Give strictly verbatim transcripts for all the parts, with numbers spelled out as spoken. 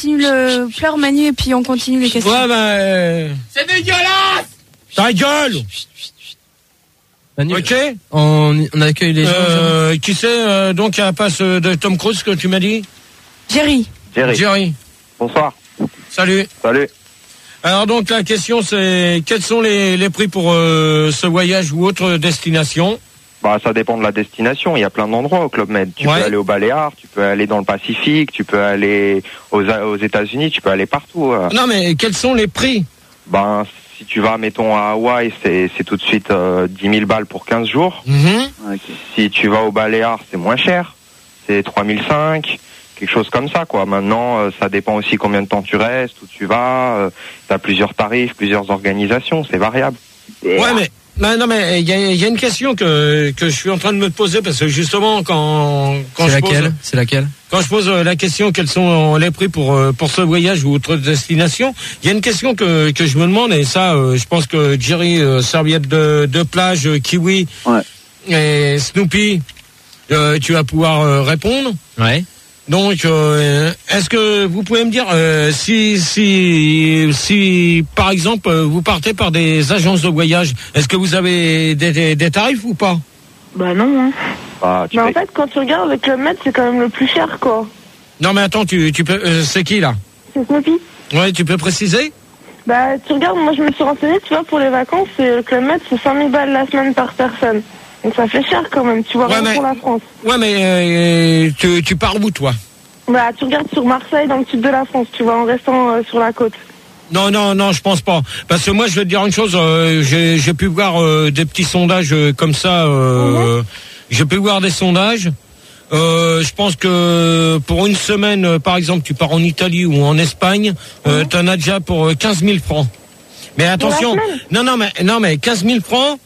continue le pleure Manu et puis on continue les questions. Ouais, bah. Euh... C'est dégueulasse! Ta gueule! Manu, ok. On, on accueille les gens. Euh, qui c'est euh, donc à la passe de Tom Cruise que tu m'as dit? Jerry. Jerry. Jerry. Bonsoir. Salut. Salut. Alors donc la question c'est quels sont les, les prix pour euh, ce voyage ou autre destination? Bah ça dépend de la destination. Il y a plein d'endroits au Club Med. Tu ouais. peux aller aux Baléares, tu peux aller dans le Pacifique, tu peux aller aux, aux États-Unis, tu peux aller partout. Euh. Non mais quels sont les prix? Ben si tu vas mettons à Hawaï, c'est c'est tout de suite euh, dix mille balles pour quinze jours. Mm-hmm. Si tu vas aux Baléares, c'est moins cher. C'est trois mille cinq. Quelque chose comme ça, quoi. Maintenant, euh, ça dépend aussi combien de temps tu restes, où tu vas. Euh, t'as plusieurs tarifs, plusieurs organisations, c'est variable. Ouais, ouais mais non, non mais il y a, y a une question que que je suis en train de me poser parce que justement quand quand c'est je laquelle pose, c'est laquelle quand je pose la question quels sont les prix pour pour ce voyage ou autre destination, il y a une question que que je me demande et ça, euh, je pense que Jerry euh, serviette de de plage, euh, kiwi ouais. et Snoopy, euh, tu vas pouvoir euh, répondre. Ouais. Donc, euh, est-ce que vous pouvez me dire euh, si, si, si, par exemple, vous partez par des agences de voyage, est-ce que vous avez des, des, des tarifs ou pas? Bah non. Hein. Ah, tu mais payes. en fait, quand tu regardes avec le Med, c'est quand même le plus cher, quoi. Non, mais attends, tu, tu peux, euh, c'est qui là? C'est Snoopy. Ouais, tu peux préciser? Bah, tu regardes, moi je me suis renseignée, tu vois, pour les vacances, c'est, le Club Med, c'est cinq mille balles la semaine par personne. Donc ça fait cher quand même, tu vois, ouais, rien mais, pour la France. Ouais, mais euh, tu, tu pars où, toi? Bah, tu regardes sur Marseille, dans le sud de la France, tu vois, en restant euh, sur la côte. Non, non, non, je pense pas. Parce que moi, je vais te dire une chose, euh, j'ai, j'ai pu voir euh, des petits sondages euh, comme ça, euh, mmh. j'ai pu voir des sondages. Euh, je pense que pour une semaine, euh, par exemple, tu pars en Italie ou en Espagne, euh, mmh. t'en as déjà pour quinze mille francs. Mais attention, non, non, mais, non, mais quinze mille francs,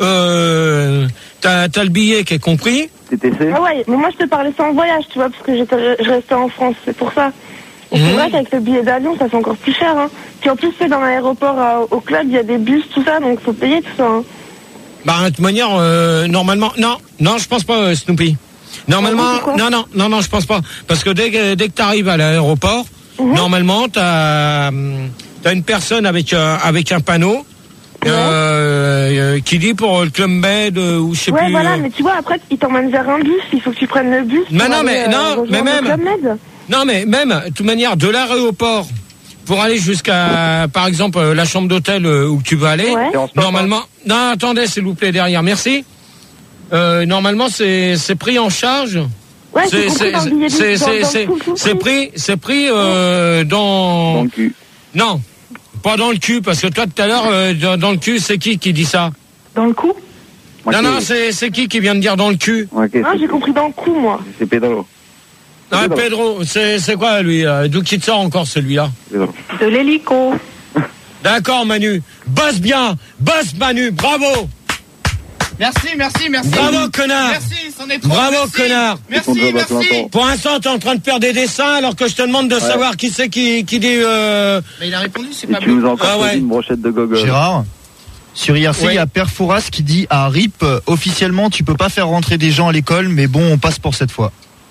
Euh, t'as, t'as le billet qui est compris. T T C. Ah ouais, mais moi je te parlais sans voyage, tu vois, parce que j'étais, je restais en France, c'est pour ça. Et mmh. c'est vrai qu'avec le billet d'avion, ça fait encore plus cher, hein. Puis en plus, c'est dans l'aéroport euh, au club, il y a des bus, tout ça, donc faut payer tout ça, hein. Bah, de toute manière, euh, normalement, non, non, je pense pas, euh, Snoopy. Normalement, ah, non, non, non, non, je pense pas. Parce que dès que, dès que t'arrives à l'aéroport, mmh. normalement, t'as, t'as une personne avec, euh, avec un panneau. Ouais. Euh, qui dit pour le Club Med euh, ou je sais ouais, plus. Ouais, voilà, mais tu vois, après, il t'emmène vers un bus, il faut que tu prennes le bus. Mais non, mais, aller, non, euh, mais même. Non, mais même, de toute manière, de l'aéroport, pour aller jusqu'à, par exemple, la chambre d'hôtel où tu veux aller, ouais. normalement. Non, attendez, s'il vous plaît, derrière, merci. Euh, normalement, c'est, c'est pris en charge. Ouais, c'est, c'est, c'est, c'est, c'est, c'est pris, c'est pris, euh, dans. Dans le cul. Non. Pas dans le cul, parce que toi, tout à l'heure, euh, dans, dans le cul, c'est qui qui dit ça? Dans le cou? Non, okay. non, c'est, c'est qui qui vient de dire dans le cul? Okay, ah, j'ai compris dans le cou, moi. C'est Pedro. Non, Pedro, Pedro c'est, c'est quoi, lui? euh, D'où qui te sort encore, celui-là? Pedro. De l'hélico. D'accord, Manu. Bosse bien. Bosse, Manu. Bravo. Merci, merci, merci. Bravo, connard. Merci, c'en est trop. Bravo, merci. connard. Merci, merci. Pour l'instant, t'es en train de faire des dessins alors que je te demande de ouais. savoir qui c'est qui, qui dit... Euh... Mais il a répondu, c'est pas tu nous as encore ah, ouais. une brochette de gogo. Gérard, sur I R C, il ouais. y a Père Fouras qui dit à R I P, officiellement, tu peux pas faire rentrer des gens à l'école, mais bon, on passe pour cette fois.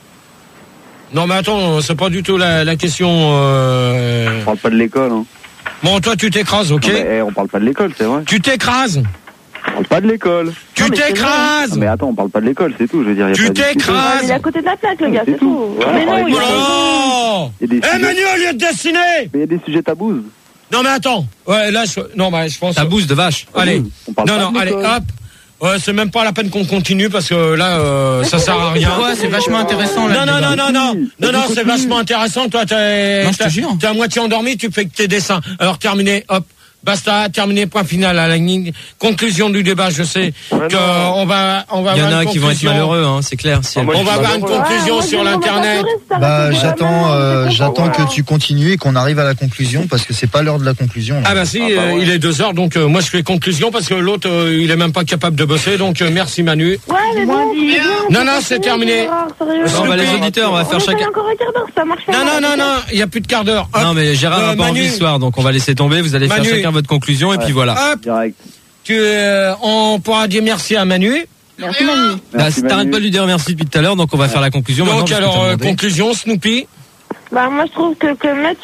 Non, mais attends, c'est pas du tout la, la question... Euh... On parle pas de l'école, hein. Bon, toi, tu t'écrases, ok? Non, mais, hey, on parle pas de l'école, c'est vrai. Tu t'écrases. On parle pas de l'école. Tu non, t'écrases. Non, mais attends, on parle pas de l'école, c'est tout. Je veux dire, y a tu pas t'écrases. Il est à côté de la plaque, le gars, c'est, c'est tout. tout. Ouais, mais non, il oh a des... Eh, Manu, au lieu de dessiner. Mais il y a des sujets tabous. Non, mais attends. Ouais, là, je... non, mais je pense. Tabous de vache. Allez. On parle non, pas non, de allez, l'école. hop. Ouais, c'est même pas la peine qu'on continue parce que là, euh, ça sert à rien. Ouais, c'est vachement intéressant là. Non, non, non, non, non, non, non, c'est vachement intéressant. Toi, t'es, non, je te jure. T'es à moitié endormi, tu fais que tes dessins. Alors, terminé, hop. Basta, terminé, point final à la ligne. Conclusion du débat, je sais ouais, qu'on va, on va. Il y en a qui conclusion. Vont être malheureux, hein, c'est clair. Si ah, moi, on va avoir une conclusion ouais, sur l'internet. Bah, j'attends, euh, j'attends que tu continues et qu'on arrive à la conclusion parce que c'est pas l'heure de la conclusion. Là. Ah bah si, ah, bah, ouais. euh, il est deux heures, donc euh, moi je fais conclusion parce que l'autre euh, il est même pas capable de bosser, donc euh, merci Manu. Ouais, mais bon, non, non, c'est terminé. On va les auditeurs, on va faire chacun. Encore un quart d'heure, ça marche pas. Non, non, non, non, il y a plus de quart d'heure. Non, mais Gérard n'a pas envie ce soir, donc on va laisser tomber. Vous allez faire chacun votre conclusion et puis voilà. Hop. Direct. Tu, euh, on pourra dire merci à Manu. Merci Manu. Bah, si t'arrêtes pas de lui dire merci depuis tout à l'heure, donc on va faire la conclusion. Donc alors, euh, conclusion, Snoopy. Bah moi je trouve que que le Met,